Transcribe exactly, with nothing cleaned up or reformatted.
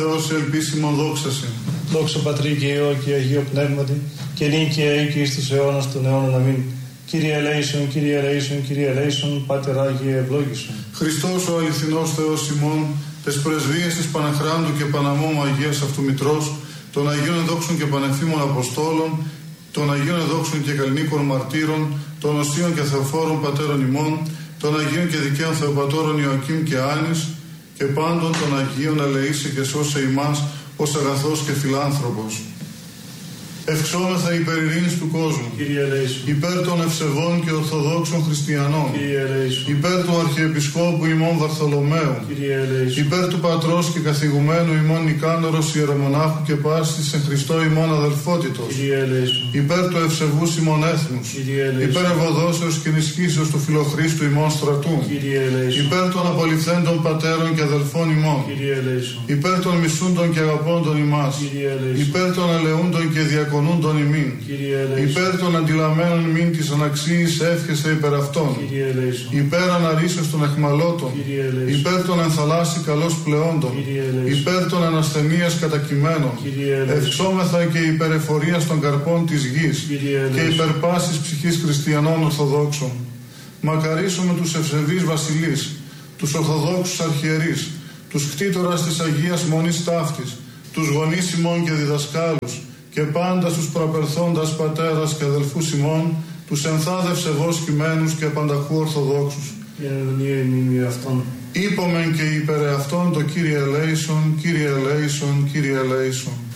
Θεός ελπίσιμον δόξαση. Δόξα Πατρί και Υιό και Αγίο Πνεύματι, και νυν και αεί και εις τους αιώνας των αιώνων. Αμήν. Κύριε ελέησον, Κύριε ελέησον, Κύριε ελέησον, Πάτερ Άγιε ευλόγησον. Χριστός ο αληθινός Θεός ημών, τες πρεσβείες της Παναχράντου και Παναμόμου Αγίας Αυτού Μητρός, των Αγίων Εδόξων και Πανεφήμων Αποστόλων, των Αγίων Εδόξων και Καλλινίκων Μαρτύρων, των Οσίων και Θεοφόρων Πατέρων ημών, των Αγίων και Δικαίων Θεοπατώρων Ιωακήμ και Άνης, και πάντων των Αγίων ελεήσε και σώσε ημάς ως αγαθός και φιλάνθρωπος. Ευξόμεθα υπέρ ειρήνης του κόσμου, Κύριε ελέησον. Υπέρ των ευσεβών και ορθοδόξων χριστιανών, Κύριε ελέησον. Υπέρ του Αρχιεπισκόπου ημών Βαρθολομαίου, Κύριε ελέησον. Υπέρ του Πατρός και καθηγουμένου ημών Νικάνωρος Ιερομονάχου και πάσης εν Χριστώ ημών αδελφότητος, Κύριε ελέησον. Υπέρ του ευσεβούς ημών έθνους, Κύριε ελέησον. Υπέρ ευωδόσεως και ενισχύσεως του Φιλοχρίστου ημών στρατού, Κύριε ελέησον. Υπέρ των απολυθέντων πατέρων και αδελφών ημών, Κύριε ελέησον. Υπέρ των μισούντων και αγαπώντων ημάς, Κύριε ελέησον. Υπέρ των ελεούντων και διακονούντων ημίν, Κύριε ελέησον. Υπέρ των αντιλαμμένων ημίν της αναξίης εύχεστε υπέρ αυτών, Κύριε ελέησον. Υπέρ αναρρήσεως των εχμαλώτων, Κύριε ελέησον. Υπέρ των ενθαλάσσι καλώς πλεόντων, Κύριε ελέησον. Υπέρ των ανασθενείας κατακειμένων, Κύριε ελέησον. Ευξόμεθα και υπέρ εφορίας των καρπών της γης, Κύριε ελέησον. και υπέρ πάσης ψυχής χριστιανών Ορθοδόξων. Μακαρίσουμε τους ευσεβείς βασιλείς, τους Ορθοδόξους αρχιερείς, τους κτήτορας της Αγίας Μονής Ταύτης, τους γονείς ημών και διδασκάλους, και πάντα στους προαπερθόντας πατέρας και αδελφούς ημών, τους ενθάδευ σεβώς κειμένους και πανταχού Ορθοδόξους. Και ενδονία ημίμη αυτών. Είπομεν και υπέρ αυτών το Κύριε ελέησον, Κύριε ελέησον, Κύριε ελέησον.